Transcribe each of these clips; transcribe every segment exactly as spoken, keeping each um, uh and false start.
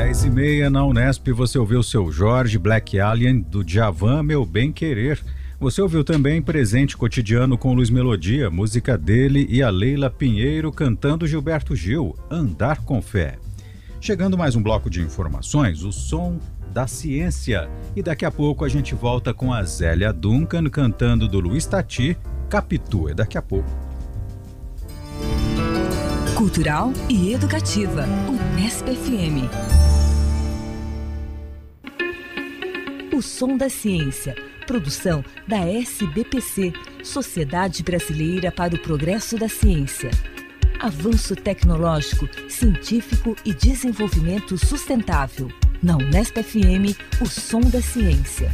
dez e meia na Unesp, você ouviu Seu Jorge, Black Alien, do Djavan, Meu Bem Querer. Você ouviu também Presente Cotidiano com Luiz Melodia, música dele e a Leila Pinheiro cantando Gilberto Gil, Andar com Fé. Chegando mais um bloco de informações, o som da ciência. E daqui a pouco a gente volta com a Zélia Duncan cantando do Luiz Tati, Capitu. É daqui a pouco. Cultural e educativa, Unesp F M. O som da ciência. Produção da S B P C, Sociedade Brasileira para o Progresso da Ciência. Avanço tecnológico, científico e desenvolvimento sustentável. Na Unesp F M, o som da ciência.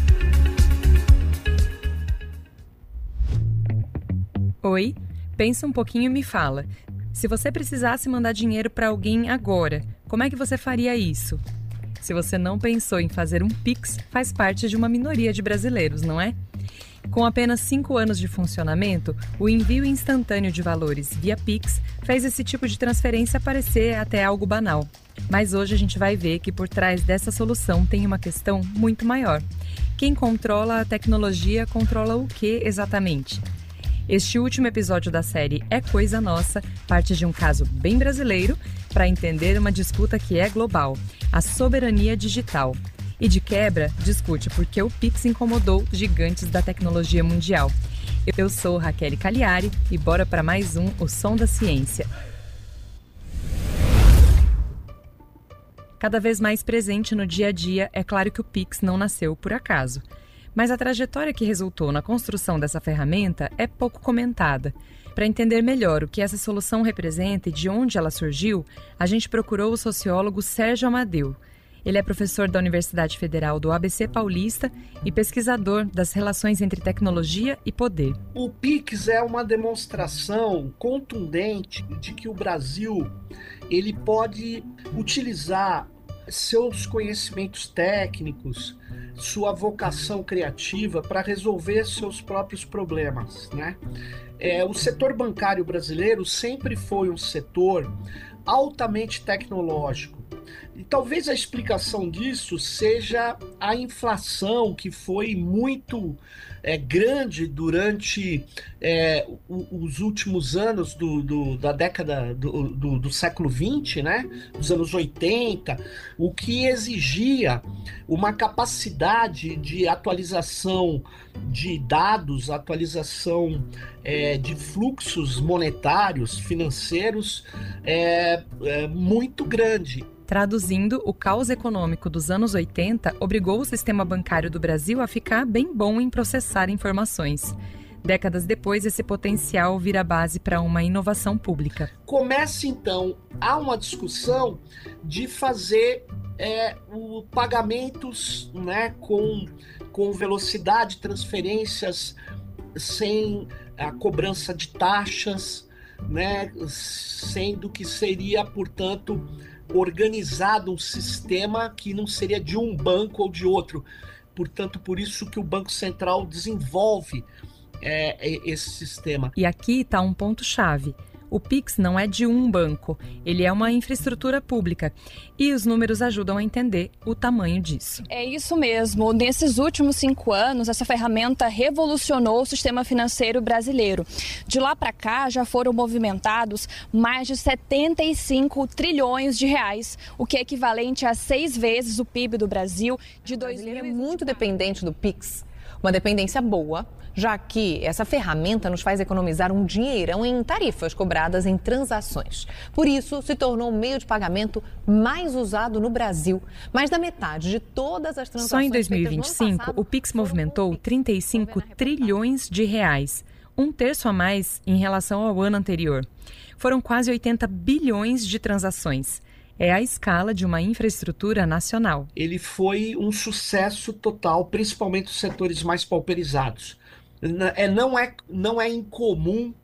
Oi, pensa um pouquinho e me fala. Se você precisasse mandar dinheiro para alguém agora, como é que você faria isso? Se você não pensou em fazer um Pix, faz parte de uma minoria de brasileiros, não é? Com apenas cinco anos de funcionamento, o envio instantâneo de valores via Pix fez esse tipo de transferência parecer até algo banal. Mas hoje a gente vai ver que por trás dessa solução tem uma questão muito maior. Quem controla a tecnologia controla o que exatamente? Este último episódio da série É Coisa Nossa parte de um caso bem brasileiro para entender uma disputa que é global, a soberania digital. E de quebra, discute por que o Pix incomodou gigantes da tecnologia mundial. Eu sou Raquel Cagliari e bora para mais um O Som da Ciência. Cada vez mais presente no dia a dia, é claro que o Pix não nasceu por acaso. Mas a trajetória que resultou na construção dessa ferramenta é pouco comentada. Para entender melhor o que essa solução representa e de onde ela surgiu, a gente procurou o sociólogo Sérgio Amadeu. Ele é professor da Universidade Federal do A B C Paulista e pesquisador das relações entre tecnologia e poder. O Pix é uma demonstração contundente de que o Brasil ele pode utilizar seus conhecimentos técnicos, sua vocação criativa para resolver seus próprios problemas, né? É, o setor bancário brasileiro sempre foi um setor altamente tecnológico. E talvez a explicação disso seja a inflação, que foi muito é, grande durante é, os últimos anos do, do, da década do, do, do século vinte, né? Dos anos oitenta, o que exigia uma capacidade de atualização de dados, atualização é, de fluxos monetários, financeiros, é, é, muito grande. Traduzindo, o caos econômico dos anos oitenta obrigou o sistema bancário do Brasil a ficar bem bom em processar informações. Décadas depois, esse potencial vira base para uma inovação pública. Começa, então, há uma discussão de fazer é, o pagamentos, né, com, com velocidade, transferências sem a cobrança de taxas, né, sendo que seria, portanto, organizado um sistema que não seria de um banco ou de outro. Portanto, por isso que o Banco Central desenvolve é, esse sistema. E aqui está um ponto-chave. O Pix não é de um banco, ele é uma infraestrutura pública. E os números ajudam a entender o tamanho disso. É isso mesmo. Nesses últimos cinco anos, essa ferramenta revolucionou o sistema financeiro brasileiro. De lá para cá, já foram movimentados mais de setenta e cinco trilhões de reais, o que é equivalente a seis vezes o P I B do Brasil de dois mil e vinte e quatro. O brasileiro é muito dependente do Pix. Uma dependência boa, já que essa ferramenta nos faz economizar um dinheirão em tarifas cobradas em transações. Por isso, se tornou o meio de pagamento mais usado no Brasil. Mais da metade de todas as transações. Só em dois mil e vinte e cinco, o Pix movimentou trinta e cinco trilhões de reais, um terço a mais em relação ao ano anterior. Foram quase oitenta bilhões de transações. É a escala de uma infraestrutura nacional. Ele foi um sucesso total, principalmente os setores mais pauperizados. É, não, é, não é incomum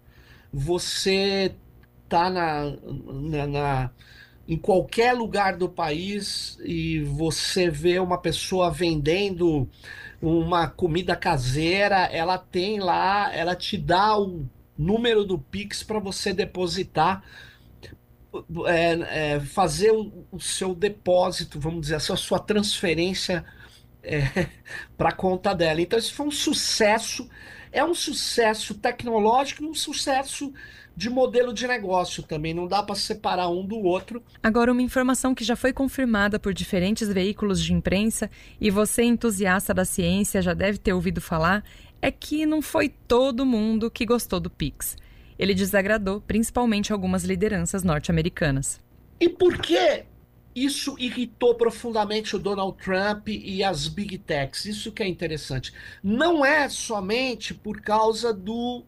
você estar tá na, na, na, em qualquer lugar do país e você vê uma pessoa vendendo uma comida caseira, ela tem lá, ela te dá o número do Pix para você depositar é, é, fazer o, o seu depósito, vamos dizer assim, a sua transferência é, para a conta dela. Então, isso foi um sucesso, é um sucesso tecnológico e um sucesso de modelo de negócio também, não dá para separar um do outro. Agora, uma informação que já foi confirmada por diferentes veículos de imprensa e você, entusiasta da ciência, já deve ter ouvido falar, é que não foi todo mundo que gostou do Pix. Ele desagradou principalmente algumas lideranças norte-americanas. E por que isso irritou profundamente o Donald Trump e as Big Techs? Isso que é interessante. Não é somente por causa do,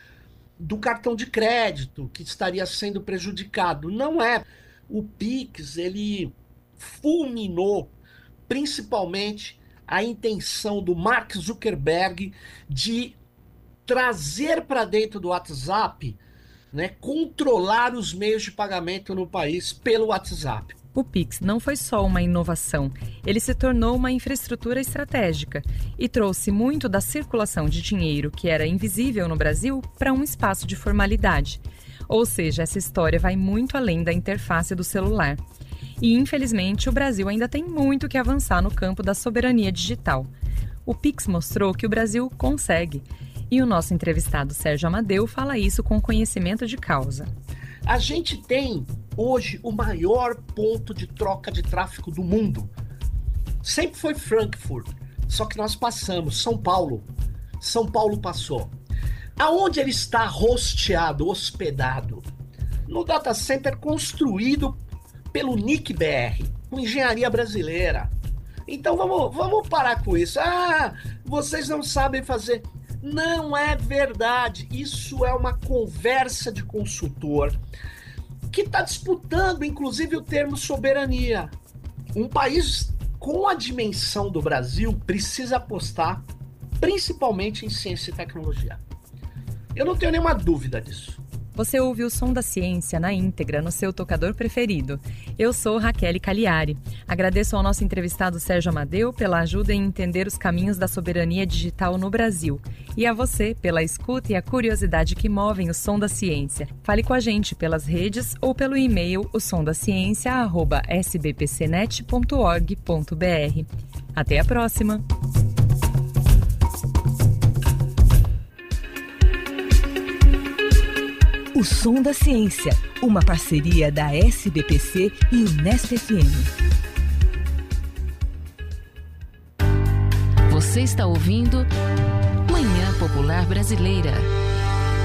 do cartão de crédito que estaria sendo prejudicado. Não é. O Pix, ele fulminou principalmente a intenção do Mark Zuckerberg de trazer para dentro do WhatsApp, né, controlar os meios de pagamento no país pelo WhatsApp. O Pix não foi só uma inovação, ele se tornou uma infraestrutura estratégica e trouxe muito da circulação de dinheiro que era invisível no Brasil para um espaço de formalidade. Ou seja, essa história vai muito além da interface do celular. E, infelizmente, o Brasil ainda tem muito que avançar no campo da soberania digital. O Pix mostrou que o Brasil consegue. E o nosso entrevistado Sérgio Amadeu fala isso com conhecimento de causa. A gente tem hoje o maior ponto de troca de tráfego do mundo. Sempre foi Frankfurt, só que nós passamos, São Paulo. São Paulo passou. Aonde ele está hosteado, hospedado? No data center construído pelo N I C B R, com engenharia brasileira. Então vamos, vamos parar com isso. Ah, vocês não sabem fazer... Não é verdade, isso é uma conversa de consultor que está disputando, inclusive, o termo soberania. Um país com a dimensão do Brasil precisa apostar principalmente em ciência e tecnologia. Eu não tenho nenhuma dúvida disso. Você ouve o Som da Ciência na íntegra no seu tocador preferido. Eu sou Raquel Cagliari. Agradeço ao nosso entrevistado Sérgio Amadeu pela ajuda em entender os caminhos da soberania digital no Brasil. E a você pela escuta e a curiosidade que movem o Som da Ciência. Fale com a gente pelas redes ou pelo e-mail o som da ciência arroba s b p c net ponto org ponto b r. Até a próxima! O Som da Ciência, uma parceria da S B P C e Unesp F M. Você está ouvindo Manhã Popular Brasileira.